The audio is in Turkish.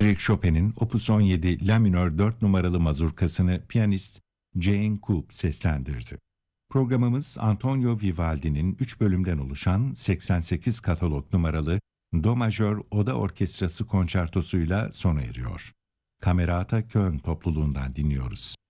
Frédéric Chopin'in Opus 17 La minör 4 numaralı mazurkasını piyanist Jane Coop seslendirdi. Programımız Antonio Vivaldi'nin 3 bölümden oluşan 88 katalog numaralı Do majör Oda Orkestrası konçertosuyla sona eriyor. Camerata Köln topluluğundan dinliyoruz.